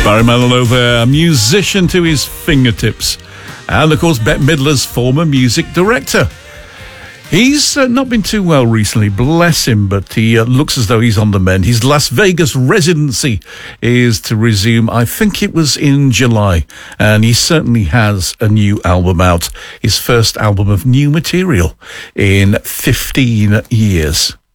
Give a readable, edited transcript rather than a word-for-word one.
Barry Manilow there, a musician to his fingertips. And, of course, Bette Midler's former music director. He's not been too well recently, bless him, but he looks as though he's on the mend. His Las Vegas residency is to resume, I think it was in July, and he certainly has a new album out. His first album of new material in 15 years.